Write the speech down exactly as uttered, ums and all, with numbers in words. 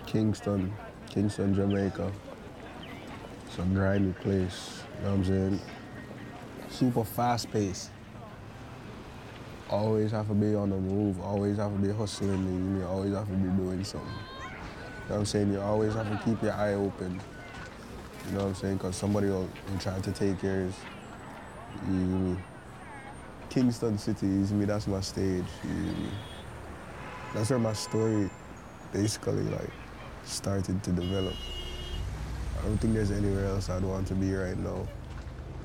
Kingston, Kingston, Jamaica. It's a grimy place, you know what I'm saying? Super fast paced. Always have to be on the move, always have to be hustling, you always have to be doing something. You know what I'm saying? You always have to keep your eye open. You know what I'm saying? Because somebody will, will try to take yours. You, Kingston City, is me, that's my stage. You, that's where my story basically like started to develop. I don't think there's anywhere else I'd want to be right now.